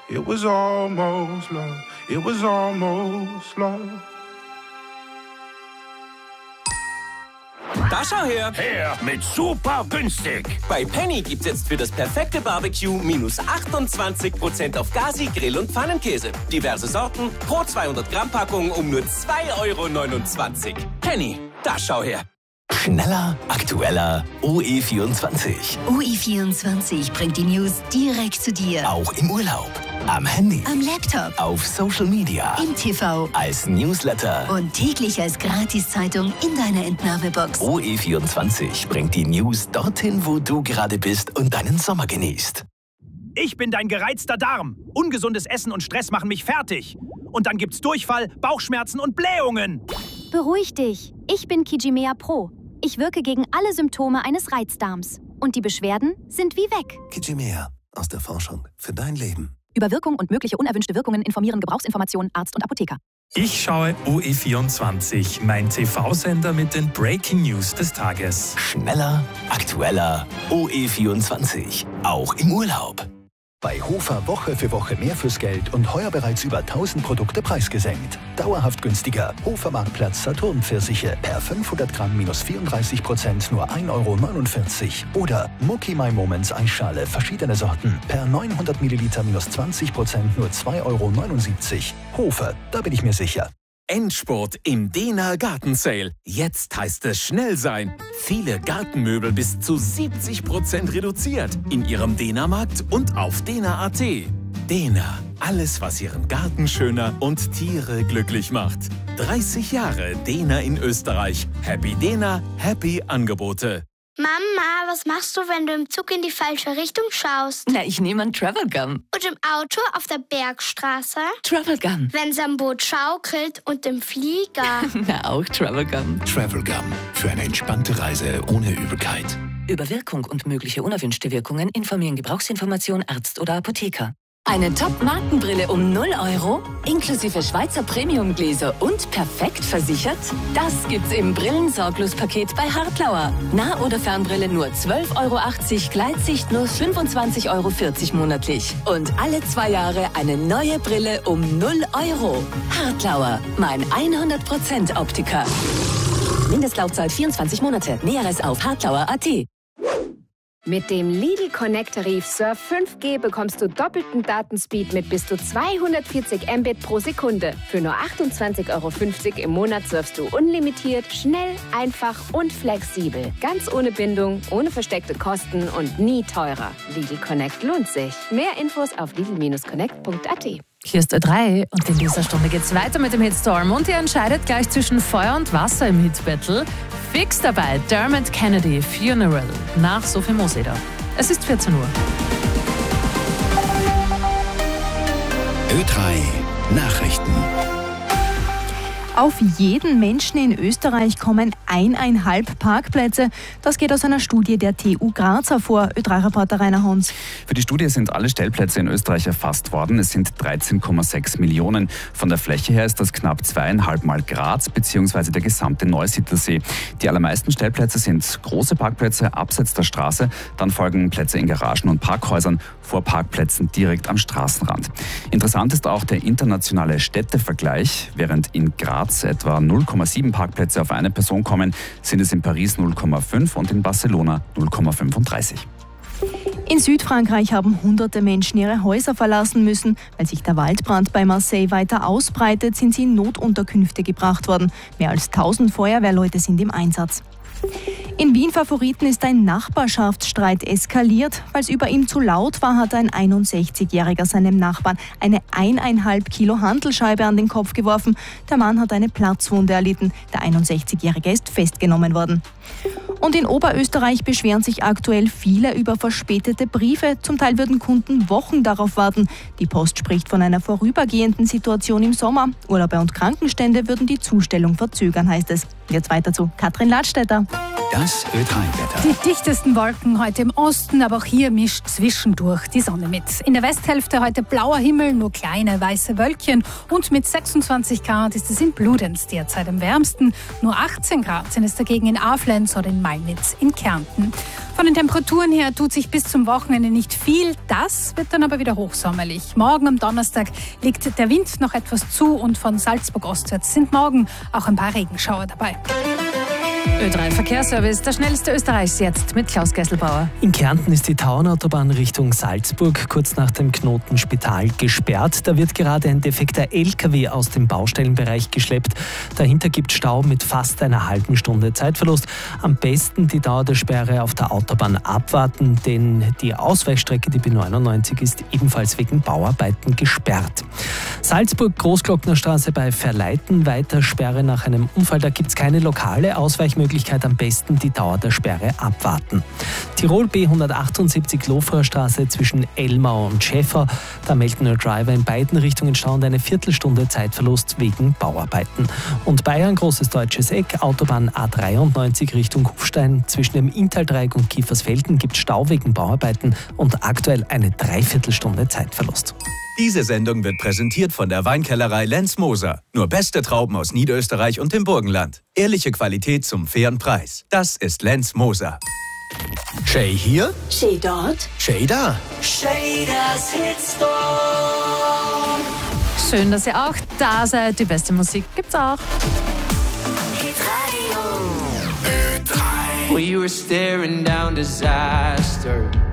It was almost love. It was almost love. Da schau her! Her mit super günstig! Bei Penny gibt's jetzt für das perfekte Barbecue minus 28% auf Gasi, Grill- und Pfannenkäse. Diverse Sorten pro 200 Gramm Packung um nur 2,29 €. Penny, da schau her! Schneller, aktueller, OE24. OE24 bringt die News direkt zu dir. Auch im Urlaub, am Handy, Am Laptop, auf Social Media, im TV als Newsletter. und täglich als Gratiszeitung in deiner Entnahmebox. OE24 bringt die News dorthin, wo du gerade bist und deinen Sommer genießt. Ich bin dein gereizter Darm. Ungesundes Essen und Stress machen mich fertig. Und dann gibt's Durchfall, Bauchschmerzen und Blähungen. Beruhig dich. Ich bin Kijimea Pro. Ich wirke gegen alle Symptome eines Reizdarms. Und die Beschwerden sind wie weg. Kijimea aus der Forschung für dein Leben. Über Wirkung und mögliche unerwünschte Wirkungen informieren Gebrauchsinformationen Arzt und Apotheker. Ich schaue OE24, mein TV-Sender mit den Breaking News des Tages. Schneller, aktueller, OE24. Auch im Urlaub. Bei Hofer Woche für Woche mehr fürs Geld und heuer bereits über 1000 Produkte preisgesenkt. Dauerhaft günstiger. Hofer Marktplatz Saturn-Pfirsiche per 500 Gramm minus 34% nur 1,49 €. Oder Mucki My Moments Eisschale verschiedene Sorten per 900 Milliliter minus 20% nur 2,79 €. Hofer, da bin ich mir sicher. Endspurt im Dena Garten Sale. Jetzt heißt es schnell sein. Viele Gartenmöbel bis zu 70% reduziert in Ihrem Dena-Markt und auf dena.at. Dena, alles was Ihren Garten schöner und Tiere glücklich macht. 30 Jahre Dena in Österreich. Happy Dena, happy Angebote. Mama, was machst du, wenn du im Zug in die falsche Richtung schaust? Na, ich nehme einen Travel Gun. Und im Auto auf der Bergstraße? Travel Gun. Wenn's am Boot schaukelt und im Flieger? Na, auch Travel Gun. Travel Gum für eine entspannte Reise ohne Übelkeit. Über Wirkung und mögliche unerwünschte Wirkungen informieren Gebrauchsinformation Arzt oder Apotheker. Eine Top-Markenbrille um 0 €, inklusive Schweizer Premium-Gläser und perfekt versichert? Das gibt's im Brillensorglos-Paket bei Hartlauer. Nah- oder Fernbrille nur 12,80 €, Gleitsicht nur 25,40 € monatlich. Und alle 2 Jahre eine neue Brille um 0 €. Hartlauer, mein 100% Optiker. Mindestlaufzeit 24 Monate. Näheres auf hartlauer.at. Mit dem Lidl Connect-Tarif Surf 5G bekommst du doppelten Datenspeed mit bis zu 240 Mbit pro Sekunde. Für nur 28,50 € im Monat surfst du unlimitiert, schnell, einfach und flexibel. Ganz ohne Bindung, ohne versteckte Kosten und nie teurer. Lidl Connect lohnt sich. Mehr Infos auf lidl-connect.at. Hier ist Ö3 und in dieser Stunde geht's weiter mit dem Hitstorm und ihr entscheidet gleich zwischen Feuer und Wasser im Hitbattle. Fix dabei Dermot Kennedy, Funeral, nach Sophie Moseder. Es ist 14 Uhr. Ö3 Nachrichten. Auf jeden Menschen in Österreich kommen 1,5 Parkplätze. Das geht aus einer Studie der TU Graz hervor. Ö3-Reporter Rainer Hons. Für die Studie sind alle Stellplätze in Österreich erfasst worden. Es sind 13,6 Millionen. Von der Fläche her ist das knapp 2,5 Mal Graz bzw. der gesamte Neusiedlersee. Die allermeisten Stellplätze sind große Parkplätze abseits der Straße. Dann folgen Plätze in Garagen und Parkhäusern vor Parkplätzen direkt am Straßenrand. Interessant ist auch der internationale Städtevergleich. Während in Graz etwa 0,7 Parkplätze auf eine Person kommen, sind es in Paris 0,5 und in Barcelona 0,35. In Südfrankreich haben hunderte Menschen ihre Häuser verlassen müssen. Weil sich der Waldbrand bei Marseille weiter ausbreitet, sind sie in Notunterkünfte gebracht worden. Mehr als 1000 Feuerwehrleute sind im Einsatz. In Wien Favoriten ist ein Nachbarschaftsstreit eskaliert. Weil es über ihm zu laut war, hat ein 61-Jähriger seinem Nachbarn eine 1,5 Kilo Hantelscheibe an den Kopf geworfen. Der Mann hat eine Platzwunde erlitten. Der 61-Jährige ist festgenommen worden. Und in Oberösterreich beschweren sich aktuell viele über verspätete Briefe. Zum Teil würden Kunden Wochen darauf warten. Die Post spricht von einer vorübergehenden Situation im Sommer. Urlauber und Krankenstände würden die Zustellung verzögern, heißt es. Jetzt weiter zu Katrin Ladstätter. Das Ö3-Wetter. Die dichtesten Wolken heute im Osten, aber auch hier mischt zwischendurch die Sonne mit. In der Westhälfte heute blauer Himmel, nur kleine weiße Wölkchen. Und mit 26 Grad ist es in Bludenz derzeit am wärmsten. Nur 18 Grad sind es dagegen in Aflenz oder in Malnitz in Kärnten. Von den Temperaturen her tut sich bis zum Wochenende nicht viel. Das wird dann aber wieder hochsommerlich. Morgen am Donnerstag liegt der Wind noch etwas zu und von Salzburg ostwärts sind morgen auch ein paar Regenschauer dabei. Ö3 Verkehrsservice, der schnellste Österreichs jetzt mit Klaus Gesselbauer. In Kärnten ist die Tauernautobahn Richtung Salzburg kurz nach dem Knoten Spital gesperrt. Da wird gerade ein defekter LKW aus dem Baustellenbereich geschleppt. Dahinter gibt es Stau mit fast einer halben Stunde Zeitverlust. Am besten die Dauer der Sperre auf der Autobahn abwarten, denn die Ausweichstrecke, die B99, ist ebenfalls wegen Bauarbeiten gesperrt. Salzburg-Großglocknerstraße bei Verleiten, weiter Sperre nach einem Unfall. Da gibt es keine lokale Ausweichmöglichkeit, am besten die Dauer der Sperre abwarten. Tirol B178 Lofraustraße zwischen Elmau und Schäfer. Da melden nur Driver in beiden Richtungen Stau und eine Viertelstunde Zeitverlust wegen Bauarbeiten. Und Bayern, Großes Deutsches Eck, Autobahn A93 Richtung Kufstein. Zwischen dem Inntal-Dreieck und Kiefersfelden gibt es Stau wegen Bauarbeiten und aktuell eine Dreiviertelstunde Zeitverlust. Diese Sendung wird präsentiert von der Weinkellerei Lenz Moser. Nur beste Trauben aus Niederösterreich und dem Burgenland. Ehrliche Qualität zum fairen Preis. Das ist Lenz Moser. Shay hier? Shay dort? Shay da? Shay, das Hitstorm. Schön, dass ihr auch da seid. Die beste Musik gibt's auch. We were staring down disaster.